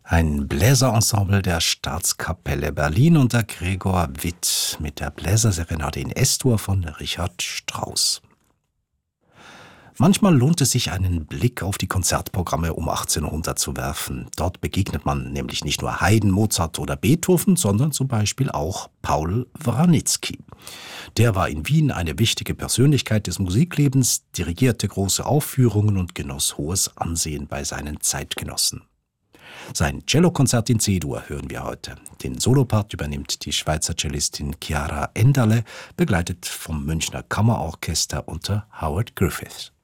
Ein Bläserensemble der Staatskapelle Berlin unter Gregor Witt mit der Bläserserenade in S-Dur von Richard Strauss. Manchmal lohnt es sich, einen Blick auf die Konzertprogramme um 1800 zu werfen. Dort begegnet man nämlich nicht nur Haydn, Mozart oder Beethoven, sondern zum Beispiel auch Paul Wranitzky. Der war in Wien eine wichtige Persönlichkeit des Musiklebens, dirigierte große Aufführungen und genoss hohes Ansehen bei seinen Zeitgenossen. Sein Cellokonzert in C-Dur hören wir heute. Den Solopart übernimmt die Schweizer Cellistin Chiara Enderle, begleitet vom Münchner Kammerorchester unter Howard Griffiths.